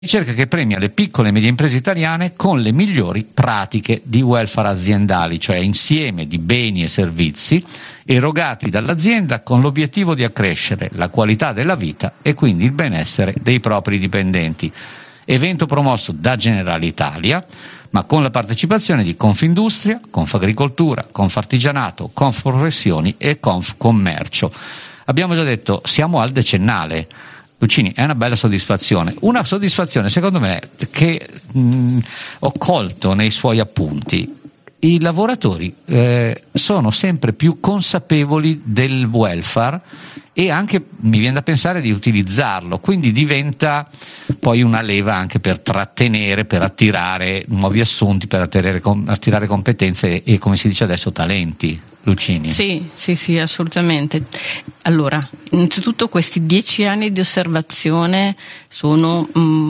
Ricerca che premia le piccole e medie imprese italiane con le migliori pratiche di welfare aziendali, cioè insieme di beni e servizi erogati dall'azienda con l'obiettivo di accrescere la qualità della vita e quindi il benessere dei propri dipendenti. Evento promosso da Generalitalia, ma con la partecipazione di Confindustria, Confagricoltura, Confartigianato, Confprofessioni e Confcommercio. Abbiamo già detto, siamo al decennale. Lucini, è una bella soddisfazione, secondo me che ho colto nei suoi appunti. I lavoratori sono sempre più consapevoli del welfare e anche, mi viene da pensare, di utilizzarlo, quindi diventa poi una leva anche per trattenere, per attirare nuovi assunti, per attirare competenze e, come si dice adesso, talenti. Lucini. Sì, assolutamente. Allora, innanzitutto questi 10 anni di osservazione sono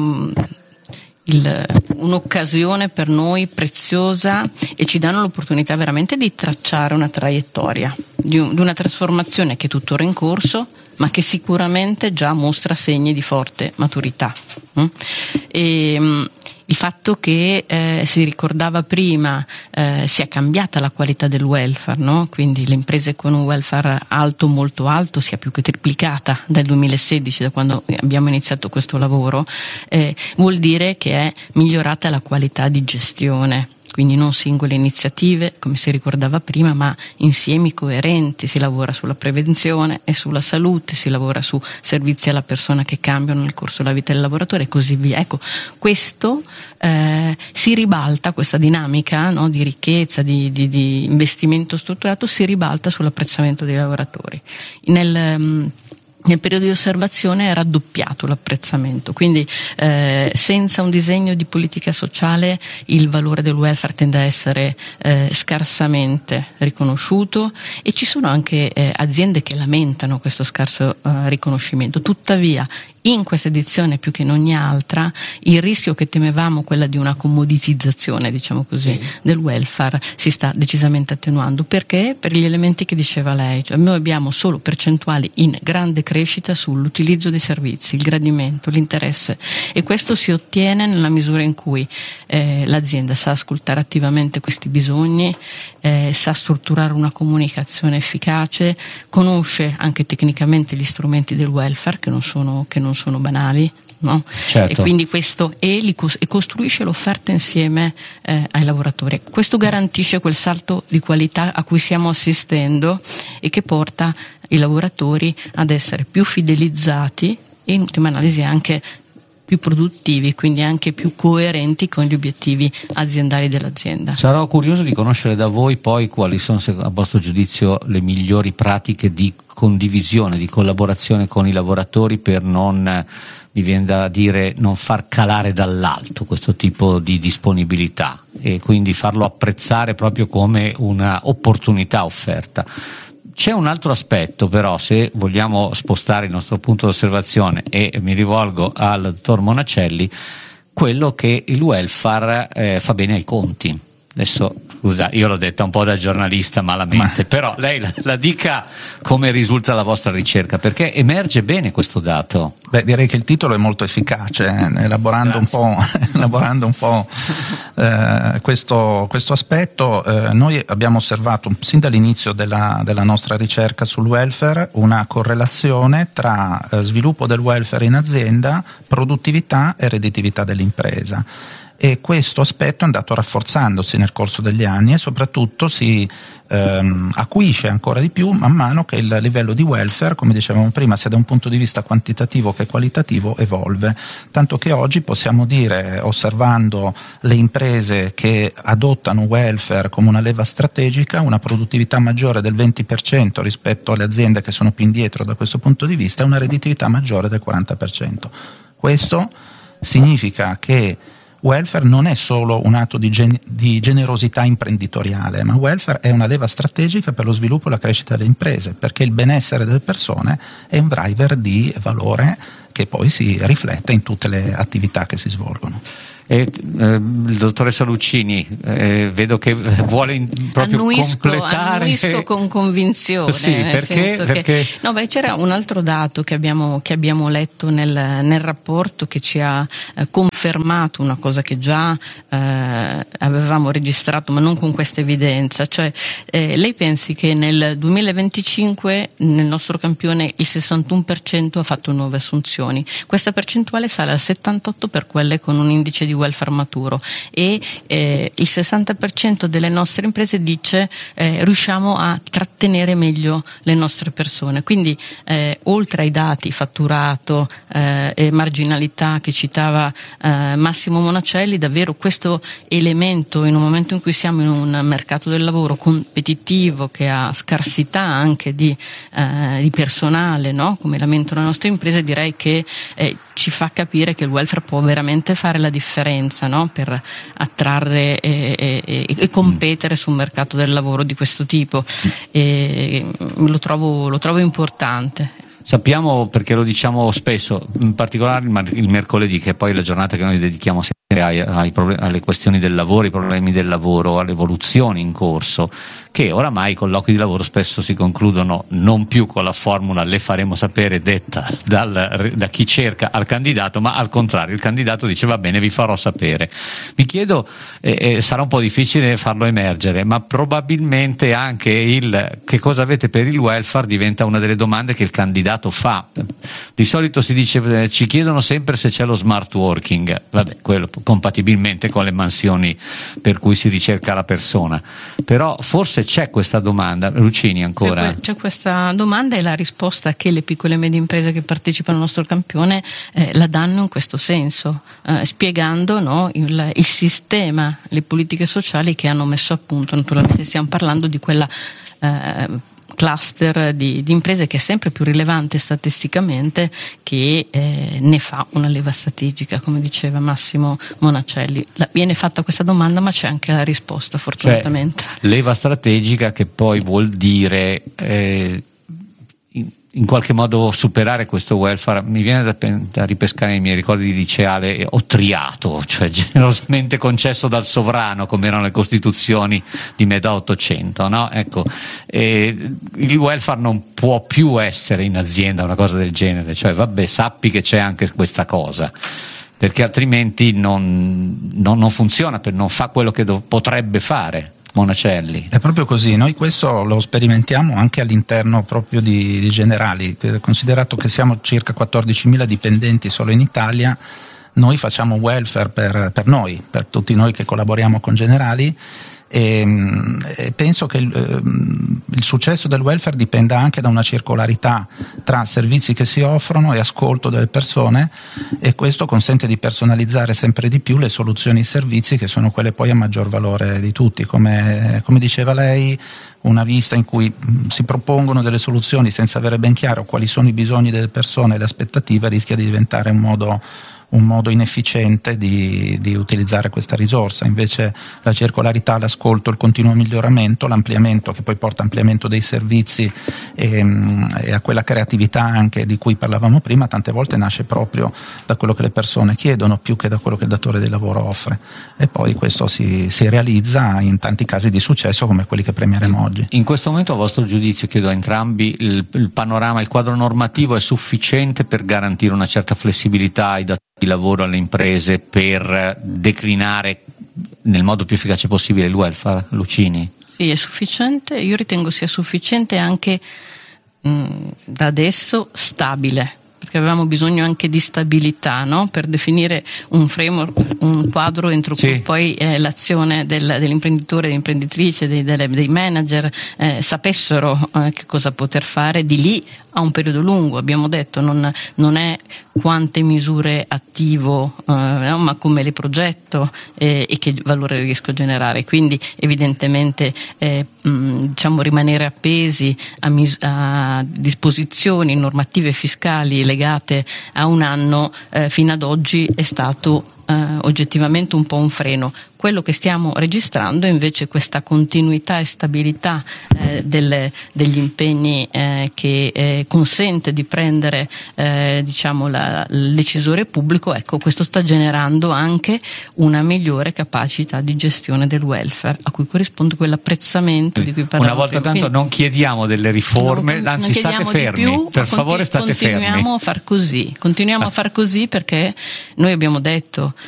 un'occasione per noi preziosa e ci danno l'opportunità veramente di tracciare una traiettoria di una trasformazione che è tuttora in corso, ma che sicuramente già mostra segni di forte maturità. Il fatto che si ricordava prima sia cambiata la qualità del welfare, no? Quindi le imprese con un welfare alto, molto alto, sia più che triplicata dal 2016, da quando abbiamo iniziato questo lavoro, vuol dire che è migliorata la qualità di gestione. Quindi non singole iniziative, come si ricordava prima, ma insiemi coerenti. Si lavora sulla prevenzione e sulla salute, si lavora su servizi alla persona che cambiano nel corso della vita del lavoratore e così via. Ecco, questo si ribalta, questa dinamica, no, di ricchezza, di investimento strutturato, si ribalta sull'apprezzamento dei lavoratori. Nel periodo di osservazione è raddoppiato l'apprezzamento, quindi senza un disegno di politica sociale il valore del welfare tende a essere scarsamente riconosciuto e ci sono anche aziende che lamentano questo scarso riconoscimento. Tuttavia, in questa edizione più che in ogni altra, il rischio che temevamo, quella di una commoditizzazione, diciamo così, del welfare, si sta decisamente attenuando. Perché? Per gli elementi che diceva lei. Cioè, noi abbiamo solo percentuali in grande crescita sull'utilizzo dei servizi, il gradimento, l'interesse, e questo si ottiene nella misura in cui l'azienda sa ascoltare attivamente questi bisogni, sa strutturare una comunicazione efficace, conosce anche tecnicamente gli strumenti del welfare che non sono banali, no? Certo. E quindi questo e costruisce l'offerta insieme ai lavoratori. Questo garantisce quel salto di qualità a cui stiamo assistendo e che porta i lavoratori ad essere più fidelizzati e in ultima analisi anche più produttivi, quindi anche più coerenti con gli obiettivi aziendali dell'azienda. Sarò curioso di conoscere da voi poi quali sono, a vostro giudizio, le migliori pratiche di condivisione, di collaborazione con i lavoratori per non, mi viene da dire, non far calare dall'alto questo tipo di disponibilità e quindi farlo apprezzare proprio come una opportunità offerta. C'è un altro aspetto però, se vogliamo spostare il nostro punto di osservazione, e mi rivolgo al dottor Monacelli, quello che il welfare fa bene ai conti. Adesso, scusa, io l'ho detta un po' da giornalista malamente, però lei la dica come risulta la vostra ricerca, perché emerge bene questo dato. Beh, direi che il titolo è molto efficace, elaborando un po' questo aspetto. Noi abbiamo osservato sin dall'inizio della nostra ricerca sul welfare una correlazione tra sviluppo del welfare in azienda, produttività e redditività dell'impresa. E questo aspetto è andato rafforzandosi nel corso degli anni e soprattutto si acuisce ancora di più man mano che il livello di welfare, come dicevamo prima, sia da un punto di vista quantitativo che qualitativo, evolve. Tanto che oggi possiamo dire, osservando le imprese che adottano welfare come una leva strategica, una produttività maggiore del 20% rispetto alle aziende che sono più indietro da questo punto di vista e una redditività maggiore del 40%. Questo significa che welfare non è solo un atto di generosità imprenditoriale, ma welfare è una leva strategica per lo sviluppo e la crescita delle imprese, perché il benessere delle persone è un driver di valore che poi si riflette in tutte le attività che si svolgono. Il dottoressa Lucini, vedo che vuole proprio completare. Annuisco con convinzione. Sì, perché? No, c'era un altro dato che abbiamo letto nel rapporto che ci ha confermato una cosa che già avevamo registrato, ma non con questa evidenza. Cioè, lei pensi che nel 2025 nel nostro campione il 61% ha fatto nuove assunzioni. Questa percentuale sale al 78% per quelle con un indice di welfare maturo, e il 60% delle nostre imprese dice riusciamo a trattenere meglio le nostre persone. Quindi oltre ai dati fatturato e marginalità che citava Massimo Monacelli, davvero questo elemento, in un momento in cui siamo in un mercato del lavoro competitivo che ha scarsità anche di personale, no? Come lamentano le nostre imprese, direi che ci fa capire che il welfare può veramente fare la differenza, no? Per attrarre e competere su un mercato del lavoro di questo tipo. Lo trovo importante. Sappiamo, perché lo diciamo spesso, in particolare il mercoledì, che è poi la giornata che noi dedichiamo sempre alle questioni del lavoro, ai problemi del lavoro, alle evoluzioni in corso, che oramai i colloqui di lavoro spesso si concludono non più con la formula "le faremo sapere" detta da chi cerca al candidato, ma al contrario, il candidato dice "va bene, vi farò sapere". Mi chiedo, sarà un po' difficile farlo emergere, ma probabilmente anche il "che cosa avete per il welfare" diventa una delle domande che il candidato fa. Di solito si dice ci chiedono sempre se c'è lo smart working, vabbè, quello compatibilmente con le mansioni per cui si ricerca la persona, però forse c'è questa domanda. Lucini, ancora? C'è questa domanda, e la risposta che le piccole e medie imprese che partecipano al nostro campione la danno in questo senso, spiegando, no, il sistema, le politiche sociali che hanno messo a punto. Naturalmente stiamo parlando di quella cluster di imprese che è sempre più rilevante statisticamente, che ne fa una leva strategica, come diceva Massimo Monacelli. Viene fatta questa domanda, ma c'è anche la risposta, fortunatamente. Leva strategica, che poi vuol dire in qualche modo superare questo welfare. Mi viene da ripescare i miei ricordi di liceale ottriato, cioè generosamente concesso dal sovrano, come erano le costituzioni di metà Ottocento, no? Ecco, il welfare non può più essere in azienda una cosa del genere, cioè vabbè, sappi che c'è anche questa cosa, perché altrimenti non funziona, non fa quello che potrebbe fare. Monacelli. È proprio così, noi questo lo sperimentiamo anche all'interno proprio di Generali, considerato che siamo circa 14.000 dipendenti solo in Italia. Noi facciamo welfare per noi, per tutti noi che collaboriamo con Generali, e penso che il successo del welfare dipenda anche da una circolarità tra servizi che si offrono e ascolto delle persone, e questo consente di personalizzare sempre di più le soluzioni e i servizi, che sono quelle poi a maggior valore di tutti. Come diceva lei, una vista in cui si propongono delle soluzioni senza avere ben chiaro quali sono i bisogni delle persone e le aspettative rischia di diventare un modo inefficiente di utilizzare questa risorsa. Invece la circolarità, l'ascolto, il continuo miglioramento, l'ampliamento, che poi porta ampliamento dei servizi e a quella creatività anche di cui parlavamo prima, tante volte nasce proprio da quello che le persone chiedono più che da quello che il datore di lavoro offre, e poi questo si realizza in tanti casi di successo come quelli che premieremo oggi. In questo momento, a vostro giudizio, chiedo a entrambi, il panorama, il quadro normativo è sufficiente per garantire una certa flessibilità ai datori di lavoro, alle imprese, per declinare nel modo più efficace possibile il welfare? Lucini? Sì, è sufficiente, io ritengo sia sufficiente anche da adesso stabile, perché avevamo bisogno anche di stabilità, no? Per definire un framework, un quadro entro cui poi l'azione dell'imprenditore, dell'imprenditrice, dei manager sapessero che cosa poter fare di lì a un periodo lungo. Abbiamo detto non è quante misure attivo, no? Ma come le progetto e che valore riesco a generare. Quindi evidentemente rimanere appesi a disposizioni normative e fiscali legate a un anno fino ad oggi è stato oggettivamente un po' un freno. quello che stiamo registrando è invece questa continuità e stabilità degli impegni che consente di prendere il decisore pubblico. Ecco, questo sta generando anche una migliore capacità di gestione del welfare, a cui corrisponde quell'apprezzamento di cui parlavamo. Una volta tanto non chiediamo delle riforme, anzi state fermi, per favore state fermi. Continuiamo a far così perché noi abbiamo detto